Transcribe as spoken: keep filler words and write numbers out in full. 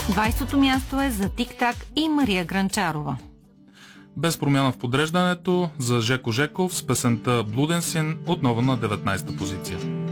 двайсетото място е за Тик-так и Мария Гранчарова. Без промяна в подреждането за Жеко Жеков с песента Блуден син, отново на деветнайсета позиция.